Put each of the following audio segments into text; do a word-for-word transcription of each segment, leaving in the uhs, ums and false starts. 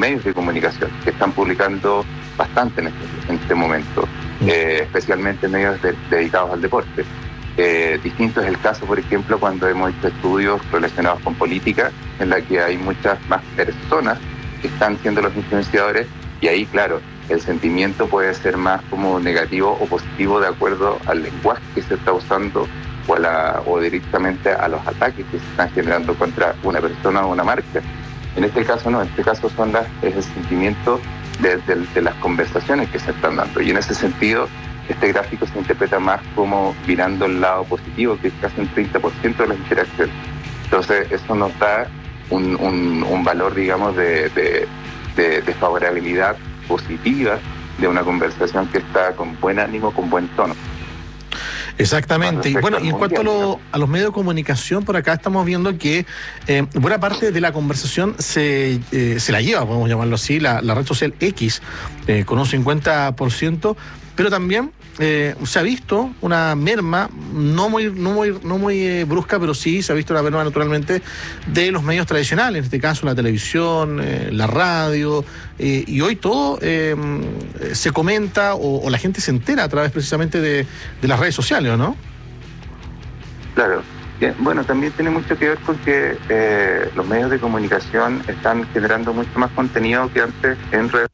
medios de comunicación, que están publicando bastante en este, en este momento, eh, especialmente medios de, dedicados al deporte. Eh, distinto es el caso, por ejemplo, cuando hemos hecho estudios relacionados con política, en la que hay muchas más personas que están siendo los influenciadores, y ahí, claro, el sentimiento puede ser más como negativo o positivo de acuerdo al lenguaje que se está usando o, a la, o directamente a los ataques que se están generando contra una persona o una marca. En este caso no, en este caso son las, es el sentimiento de, de, de las conversaciones que se están dando, y en ese sentido este gráfico se interpreta más como mirando el lado positivo, que es casi un treinta por ciento de las interacciones. Entonces eso nos da un, un, un valor, digamos, de, de, de, de favorabilidad positiva de una conversación que está con buen ánimo, con buen tono. Exactamente. Y bueno, y en cuanto a, lo, a los medios de comunicación, por acá estamos viendo que eh, buena parte de la conversación se, eh, se la lleva, podemos llamarlo así, la, la red social X, eh, con un cincuenta por ciento, pero también eh, se ha visto una merma, no muy, no muy, no muy eh, brusca, pero sí se ha visto una merma naturalmente de los medios tradicionales, en este caso la televisión, eh, la radio, eh, y hoy todo eh, se comenta o, o la gente se entera a través precisamente de, de las redes sociales, ¿no? Claro. Bien, bueno, también tiene mucho que ver con que eh, los medios de comunicación están generando mucho más contenido que antes en redes.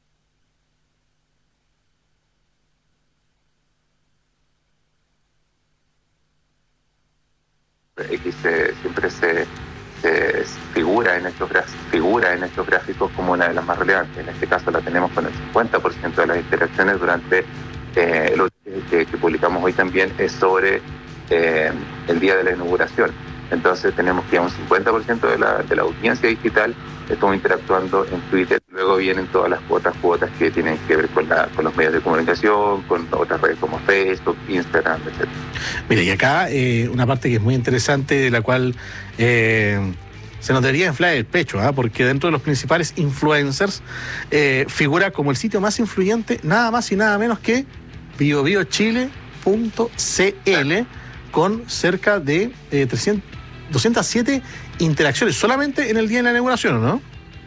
X se, siempre se, se figura en estos figura en estos gráficos como una de las más relevantes. En este caso la tenemos con el cincuenta por ciento de las interacciones durante eh, el que, que publicamos hoy también es sobre eh, el día de la inauguración. Entonces tenemos que un cincuenta por ciento de la, de la audiencia digital estamos interactuando en Twitter. Luego vienen todas las cuotas, cuotas que tienen que ver con, la, con los medios de comunicación, con otras redes como Facebook, Instagram, etcétera. Mira, y acá eh, una parte que es muy interesante, de la cual eh, se nos debería inflar el pecho, ¿eh? Porque dentro de los principales influencers eh, figura como el sitio más influyente, nada más y nada menos que bio bio chile punto c l, con cerca de eh, trescientos, doscientas siete interacciones solamente en el día de la inauguración, ¿no?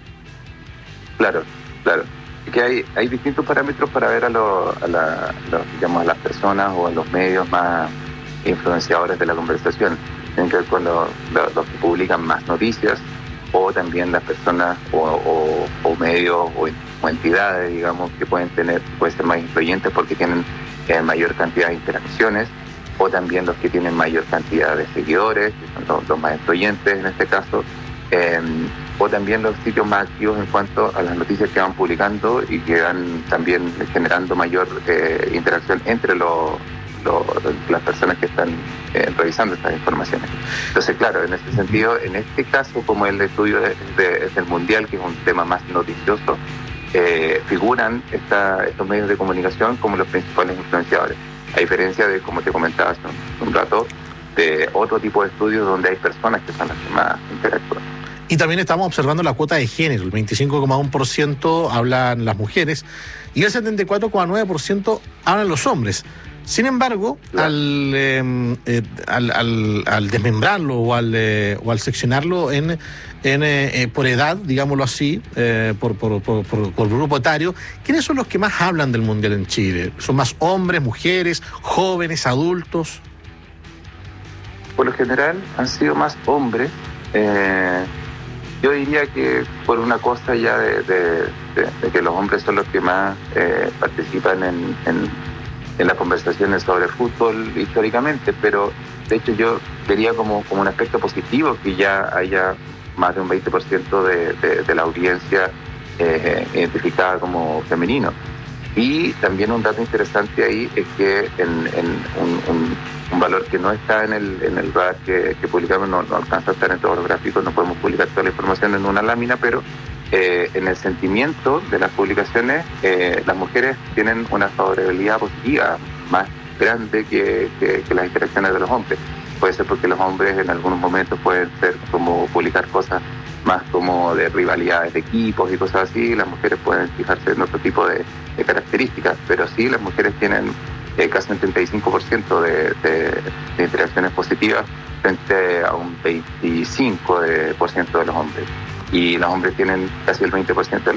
Claro, claro. Es que hay, hay distintos parámetros para ver a, lo, a, la, los, digamos, a las personas o a los medios más influenciadores de la conversación. Tienen que ver con lo, lo, los que publican más noticias, o también las personas o, o, o medios o, o entidades, digamos, que pueden tener, pueden ser más influyentes porque tienen eh, mayor cantidad de interacciones, o también los que tienen mayor cantidad de seguidores, que son los, los más influyentes en este caso, eh, o también los sitios más activos en cuanto a las noticias que van publicando y que van también generando mayor eh, interacción entre los, los, las personas que están eh, revisando estas informaciones. Entonces, claro, en ese sentido, en este caso, como el estudio de, de, del Mundial, que es un tema más noticioso, eh, figuran esta, estos medios de comunicación como los principales influenciadores, a diferencia de, como te comentaba hace un, un rato, de otro tipo de estudios donde hay personas que son las que más interactúan. Y también estamos observando la cuota de género, el veinticinco coma uno por ciento hablan las mujeres y el setenta y cuatro coma nueve por ciento hablan los hombres. Sin embargo, claro. al, eh, eh, al, al, al desmembrarlo o al, eh, o al seccionarlo en, en, eh, por edad, digámoslo así, eh, por, por, por, por, por grupo etario, ¿quiénes son los que más hablan del Mundial en Chile? ¿Son más hombres, mujeres, jóvenes, adultos? Por lo general han sido más hombres. Eh, yo diría que por una cosa ya de, de, de, de que los hombres son los que más eh, participan en, en, en las conversaciones sobre fútbol históricamente, pero de hecho yo vería como, como un aspecto positivo que ya haya más de un veinte por ciento de, de, de la audiencia eh, identificada como femenino. Y también un dato interesante ahí es que en, en un, un, un valor que no está en el, en el radar que, que publicamos, no, no alcanza a estar en todos los gráficos, no podemos publicar toda la información en una lámina, pero eh, en el sentimiento de las publicaciones, eh, las mujeres tienen una favorabilidad positiva más grande que, que, que las interacciones de los hombres. Puede ser porque los hombres en algunos momentos pueden ser como publicar cosas más como de rivalidades de equipos y cosas así, las mujeres pueden fijarse en otro tipo de, de características, pero sí las mujeres tienen eh, casi un treinta y cinco por ciento de, de, de interacciones positivas frente a un veinticinco por ciento de, por ciento de los hombres, y los hombres tienen casi el veinte por ciento de